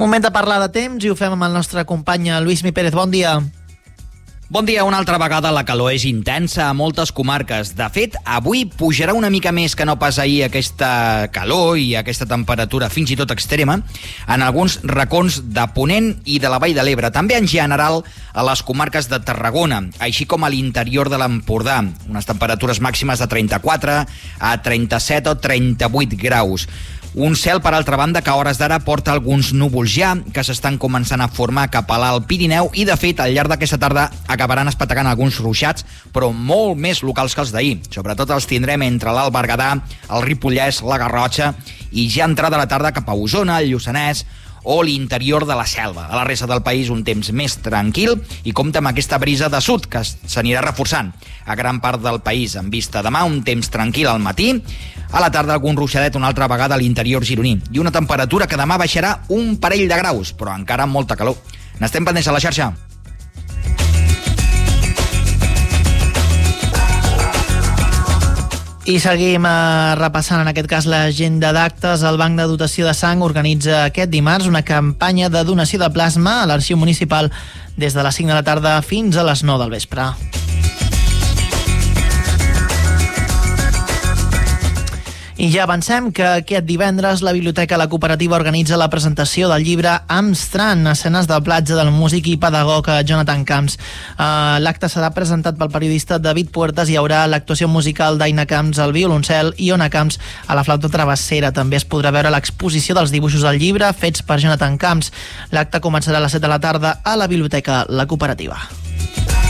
Moment de parlar de temps i ho fem amb el nostre company Lluís Pérez. Bon dia. Bon dia. Una altra vegada la calor és intensa a moltes comarques. De fet, avui pujarà una mica més que no pas ahir aquesta calor i aquesta temperatura fins i tot extrema en alguns racons de Ponent i de la Vall de l'Ebre. També en general a les comarques de Tarragona, així com a l'interior de l'Empordà. Unes temperatures màximes de 34 a 37 o 38 graus. Un cel, per altra banda, que a hores d'ara porta alguns núvols ja, que s'estan començant a formar cap a l'Alt Pirineu i, de fet, al llarg d'aquesta tarda acabaran espetegant alguns ruixats, però molt més locals que els d'ahir. Sobretot els tindrem entre l'Alt Berguedà, el Ripollès, la Garrotxa i ja entrada a la tarda cap a Osona, el Lluçanès o l'interior de la Selva. A la resta del país un temps més tranquil i compta amb aquesta brisa de sud que s'anirà reforçant a gran part del país. En vista demà un temps tranquil al matí, a la tarda algun ruixadet una altra vegada a l'interior gironí i una temperatura que demà baixarà un parell de graus, però encara amb molta calor. N'estem pendents a la xarxa. I seguim repassant en aquest cas l'agenda d'actes. El Banc de Dotació de Sang organitza aquest dimarts una campanya de donació de plasma a l'Arxiu Municipal des de les 5 de la tarda fins a les 9 del vespre. I ja avancem que aquest divendres la Biblioteca La Cooperativa organitza la presentació del llibre Amstrand, escenes de platja del músic i pedagog Jonathan Camps. L'acte serà presentat pel periodista David Puertas i hi haurà l'actuació musical d'Aina Camps al violoncel i Ona Camps a la flauta travessera. També es podrà veure l'exposició dels dibuixos del llibre fets per Jonathan Camps. L'acte començarà a les 7 de la tarda a la Biblioteca La Cooperativa.